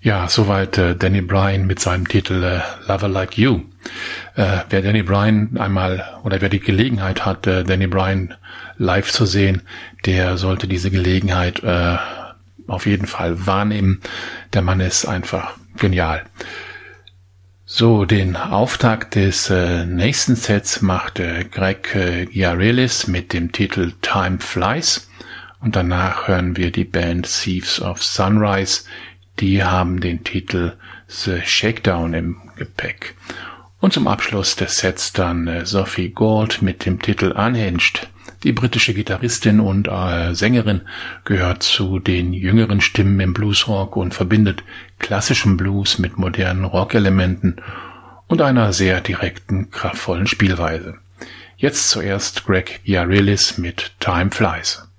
Ja, soweit Danny Bryan mit seinem Titel Lover Like You. Wer Danny Bryan wer die Gelegenheit hat, Danny Bryan live zu sehen, der sollte diese Gelegenheit auf jeden Fall wahrnehmen. Der Mann ist einfach genial. So, den Auftakt des nächsten Sets macht Greg Giarelis mit dem Titel Time Flies. Und danach hören wir die Band Thieves of Sunrise. Die haben den Titel The Shakedown im Gepäck. Und zum Abschluss des Sets dann Sophie Gold mit dem Titel Unhinged. Die britische Gitarristin und Sängerin gehört zu den jüngeren Stimmen im Bluesrock und verbindet klassischen Blues mit modernen Rockelementen und einer sehr direkten, kraftvollen Spielweise. Jetzt zuerst Greg Giarelis mit Time Flies.